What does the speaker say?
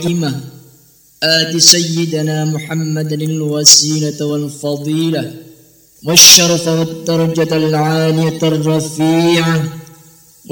القائمة آت سيدنا محمد الوسيلة والفضيلة والشرف والدرجة العالية الرفيعة